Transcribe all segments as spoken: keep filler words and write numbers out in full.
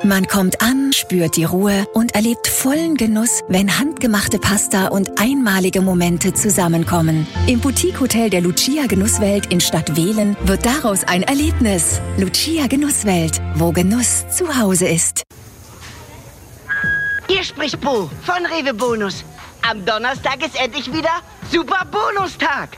Man kommt an, spürt die Ruhe und erlebt vollen Genuss, wenn handgemachte Pasta und einmalige Momente zusammenkommen. Im Boutique-Hotel der Lucia Genusswelt in Stadtwehlen wird daraus ein Erlebnis. Lucia Genusswelt, wo Genuss zu Hause ist. Hier spricht Bo von Rewe Bonus. Am Donnerstag ist endlich wieder Super Bonustag.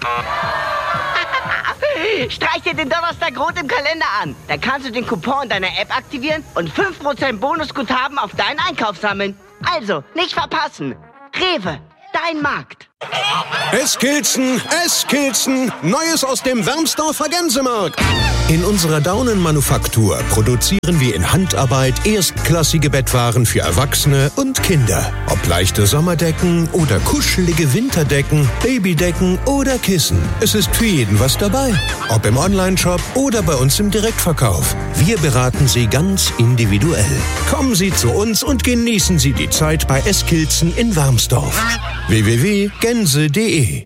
Streich dir den Donnerstag rot im Kalender an. Dann kannst du den Coupon deiner App aktivieren und fünf Prozent Bonusguthaben auf deinen Einkauf sammeln. Also, nicht verpassen. Rewe, dein Markt. Eskilzen, Eskilzen, Neues aus dem Wermsdorfer Gänsemarkt. In unserer Daunenmanufaktur produzieren wir in Handarbeit erstklassige Bettwaren für Erwachsene und Kinder. Ob leichte Sommerdecken oder kuschelige Winterdecken, Babydecken oder Kissen. Es ist für jeden was dabei. Ob im Onlineshop oder bei uns im Direktverkauf. Wir beraten Sie ganz individuell. Kommen Sie zu uns und genießen Sie die Zeit bei Eskilzen in Wermsdorf. w w w punkt gänse punkt de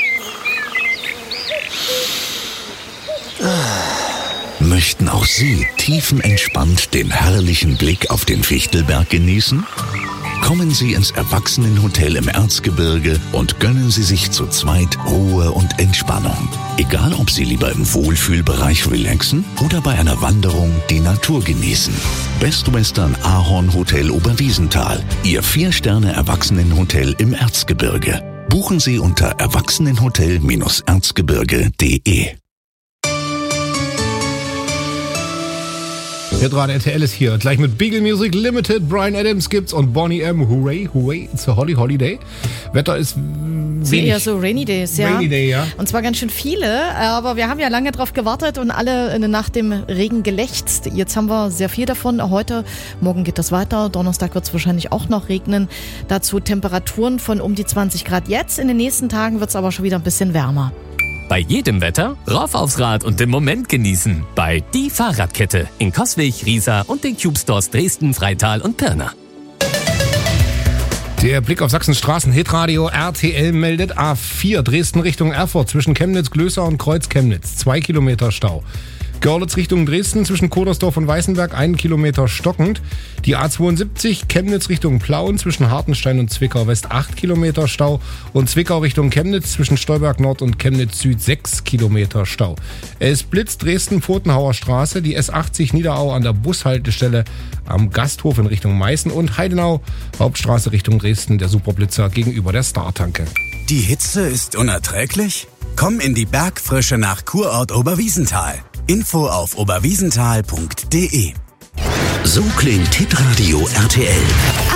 Möchten auch Sie tiefenentspannt den herrlichen Blick auf den Fichtelberg genießen? Kommen Sie ins Erwachsenenhotel im Erzgebirge und gönnen Sie sich zu zweit Ruhe und Entspannung. Egal, ob Sie lieber im Wohlfühlbereich relaxen oder bei einer Wanderung die Natur genießen. Best Western Ahorn Hotel Oberwiesenthal, Ihr Vier-Sterne-Erwachsenenhotel im Erzgebirge. Buchen Sie unter erwachsenenhotel erzgebirge punkt de. Hitradio R T L ist hier. Gleich mit Beagle Music Limited, Bryan Adams gibt's und Boney M. Hooray, hooray, it's a holly holiday. Wetter ist wenig. Eher so Rainy Days, ja. Rainy Day, ja. Und zwar ganz schön viele, aber wir haben ja lange drauf gewartet und alle nach dem Regen gelächzt. Jetzt haben wir sehr viel davon. Heute, morgen geht das weiter. Donnerstag wird es wahrscheinlich auch noch regnen. Dazu Temperaturen von um die zwanzig Grad jetzt. In den nächsten Tagen wird es aber schon wieder ein bisschen wärmer. Bei jedem Wetter rauf aufs Rad und den Moment genießen. Bei Die Fahrradkette in Coswig, Riesa und den Cube Stores Dresden, Freital und Pirna. Der Blick auf Sachsens Straßen. Hitradio R T L meldet A vier Dresden Richtung Erfurt zwischen Chemnitz, Glöser und Kreuz Chemnitz. Zwei Kilometer Stau. Görlitz Richtung Dresden zwischen Kodersdorf und Weißenberg einen Kilometer stockend. Die A zweiundsiebzig Chemnitz Richtung Plauen zwischen Hartenstein und Zwickau West acht Kilometer Stau. Und Zwickau Richtung Chemnitz zwischen Stolberg Nord und Chemnitz Süd sechs Kilometer Stau. Es blitzt Dresden Pfotenhauer Straße, die S achtzig Niederau an der Bushaltestelle am Gasthof in Richtung Meißen und Heidenau Hauptstraße Richtung Dresden, der Superblitzer gegenüber der Startanke. Die Hitze ist unerträglich? Komm in die Bergfrische nach Kurort Oberwiesenthal. Info auf oberwiesenthal punkt de. So klingt Hitradio R T L.